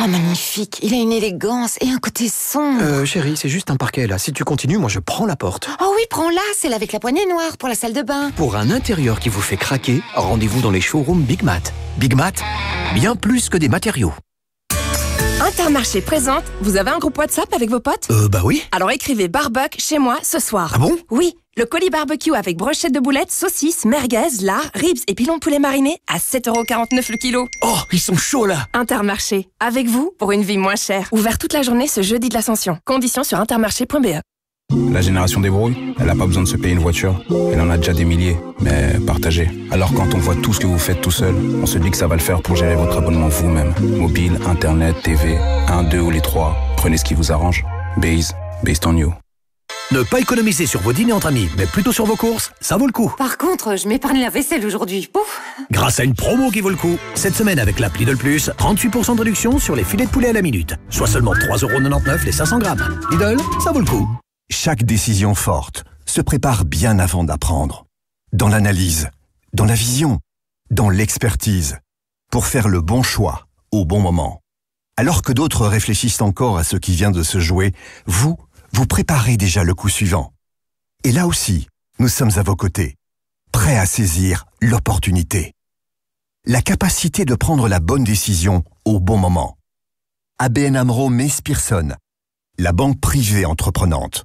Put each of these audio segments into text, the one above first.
Oh, magnifique. Il a une élégance et un côté sombre. Chérie, c'est juste un parquet là. Si tu continues, moi je prends la porte. Oh oui, prends-la, celle avec la poignée noire pour la salle de bain. Pour un intérieur qui vous fait craquer, rendez-vous dans les showrooms Big Mat. Big Mat, bien plus que des matériaux. Intermarché présente. Vous avez un groupe WhatsApp avec vos potes? Bah oui. Alors écrivez barbecue chez moi ce soir. Ah bon? Oui, le colis barbecue avec brochette de boulettes, saucisses, merguez, lard, ribs et pilons de poulet mariné à 7,49€ le kilo. Oh, ils sont chauds là. Intermarché, avec vous pour une vie moins chère. Ouvert toute la journée ce jeudi de l'Ascension. Conditions sur intermarché.be. La génération débrouille, elle n'a pas besoin de se payer une voiture. Elle en a déjà des milliers, mais partagée. Alors quand on voit tout ce que vous faites tout seul, on se dit que ça va le faire pour gérer votre abonnement vous-même. Mobile, internet, TV, 1, 2 ou les 3. Prenez ce qui vous arrange. Based on you. Ne pas économiser sur vos dîners entre amis, mais plutôt sur vos courses, ça vaut le coup. Par contre, je m'épargne la vaisselle aujourd'hui. Pouf. Grâce à une promo qui vaut le coup. Cette semaine avec l'app Lidl Plus, 38% de réduction sur les filets de poulet à la minute. Soit seulement 3,99€ les 500 grammes. Lidl, ça vaut le coup. Chaque décision forte se prépare bien avant d'apprendre. Dans l'analyse, dans la vision, dans l'expertise. Pour faire le bon choix, au bon moment. Alors que d'autres réfléchissent encore à ce qui vient de se jouer, vous préparez déjà le coup suivant. Et là aussi, nous sommes à vos côtés, prêts à saisir l'opportunité. La capacité de prendre la bonne décision au bon moment. ABN AMRO Mees Pierson, la banque privée entreprenante.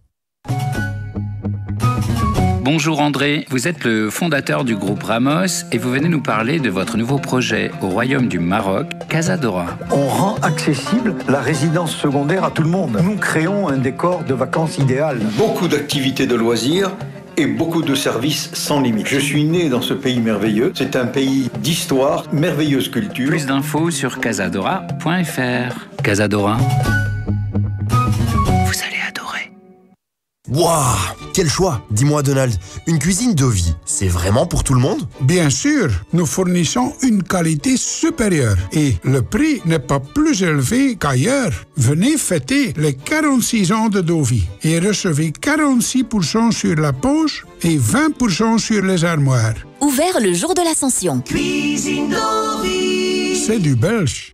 Bonjour André, vous êtes le fondateur du groupe Ramos et vous venez nous parler de votre nouveau projet au Royaume du Maroc, Casadora. On rend accessible la résidence secondaire à tout le monde. Nous créons un décor de vacances idéal. Beaucoup d'activités de loisirs et beaucoup de services sans limite. Je suis né dans ce pays merveilleux. C'est un pays d'histoire, merveilleuse culture. Plus d'infos sur casadora.fr. Casadora. Vous allez adorer. Waouh, quel choix! Dis-moi Donald, une cuisine de vie, c'est vraiment pour tout le monde? Bien sûr, nous fournissons une qualité supérieure et le prix n'est pas plus élevé qu'ailleurs. Venez fêter les 46 ans de Dovi et recevez 46% sur la poche et 20% sur les armoires. Ouvert le jour de l'Ascension. Cuisine Dovi, c'est du belge.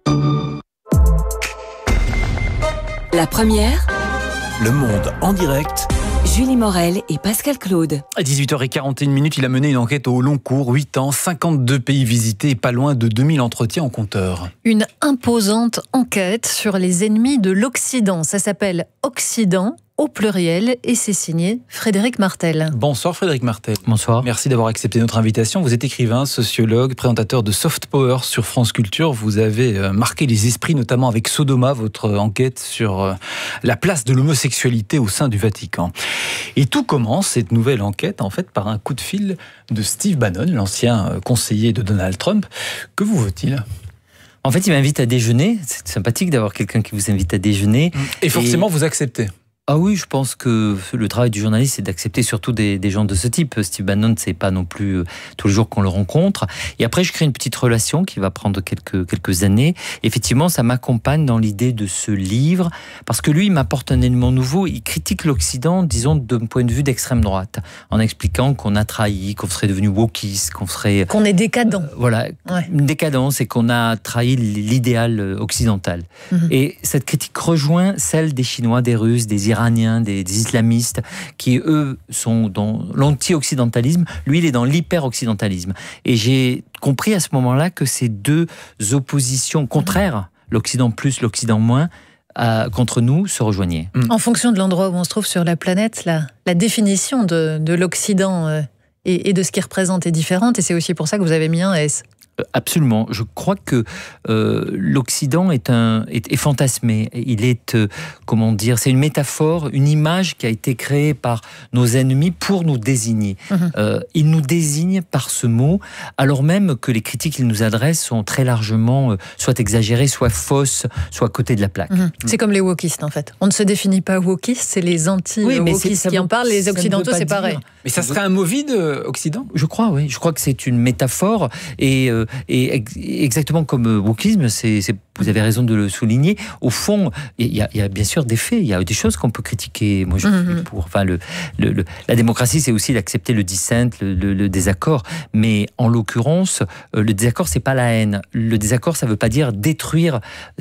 La première, Le Monde en direct. Julie Morel et Pascal Claude. À 18h41, il a mené une enquête au long cours, 8 ans, 52 pays visités et pas loin de 2000 entretiens en compteur. Une imposante enquête sur les ennemis de l'Occident. Ça s'appelle Occident au pluriel et c'est signé Frédéric Martel. Bonsoir Frédéric Martel. Bonsoir. Merci d'avoir accepté notre invitation. Vous êtes écrivain, sociologue, présentateur de Soft Power sur France Culture. Vous avez marqué les esprits notamment avec Sodoma, votre enquête sur la place de l'homosexualité au sein du Vatican. Et tout commence, cette nouvelle enquête, en fait, par un coup de fil de Steve Bannon, l'ancien conseiller de Donald Trump. Que vous veut-il ? En fait, il m'invite à déjeuner. C'est sympathique d'avoir quelqu'un qui vous invite à déjeuner. Et forcément, vous acceptez ? Ah oui, je pense que le travail du journaliste, c'est d'accepter surtout des gens de ce type. Steve Bannon, c'est pas non plus tous les jours qu'on le rencontre. Et après, je crée une petite relation qui va prendre quelques années. Effectivement, ça m'accompagne dans l'idée de ce livre, parce que lui, il m'apporte un élément nouveau. Il critique l'Occident, disons, d'un point de vue d'extrême droite, en expliquant qu'on a trahi, qu'on serait devenu wokiste, qu'on est décadent. Voilà, ouais. Une décadence et qu'on a trahi l'idéal occidental. Et cette critique rejoint celle des Chinois, des Russes, des Iraniens, des islamistes, qui eux sont dans l'anti-occidentalisme. Lui, il est dans l'hyper-occidentalisme. Et j'ai compris à ce moment-là que ces deux oppositions contraires, l'Occident plus, l'Occident moins, contre nous, se rejoignaient. En fonction de l'endroit où on se trouve sur la planète, la définition de l'Occident et de ce qu'il représente est différente. Et c'est aussi pour ça que vous avez mis un S. Absolument. Je crois que l'Occident est fantasmé. Il est, comment dire, c'est une métaphore, une image qui a été créée par nos ennemis pour nous désigner. Ils nous désignent par ce mot, alors même que les critiques qu'ils nous adressent sont très largement soit exagérées, soit fausses, soit à côté de la plaque. C'est comme les wokistes, en fait. On ne se définit pas wokiste, c'est les anti-wokistes qui en parlent. Les occidentaux, c'est pareil. Mais ça serait un mot vide, Occident ? Je crois, oui. Je crois que c'est une métaphore et exactement comme wokisme, vous avez raison de le souligner. Au fond, il y a bien sûr des faits, il y a des choses qu'on peut critiquer. Moi, je suis pour. Enfin, la démocratie, c'est aussi d'accepter le dissent, le désaccord. Mais en l'occurrence, le désaccord, c'est pas la haine. Le désaccord, ça veut pas dire détruire